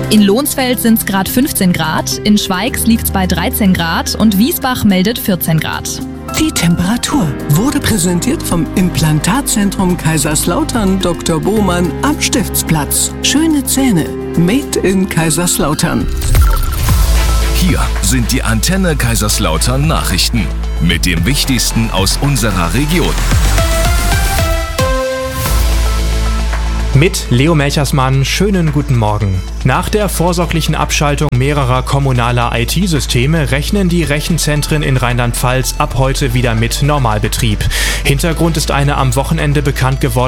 In Lohnsfeld sind es gerade 15 Grad, in Schweigs liegt es bei 13 Grad und Wiesbach meldet 14 Grad. Die Temperatur wurde präsentiert vom Implantatzentrum Kaiserslautern Dr. Bohmann am Stiftsplatz. Schöne Zähne, made in Kaiserslautern. Hier sind die Antenne Kaiserslautern Nachrichten mit dem Wichtigsten aus unserer Region. Mit Leo Melchersmann, schönen guten Morgen. Nach der vorsorglichen Abschaltung mehrerer kommunaler IT-Systeme rechnen die Rechenzentren in Rheinland-Pfalz ab heute wieder mit Normalbetrieb. Hintergrund ist eine am Wochenende bekannt gewordene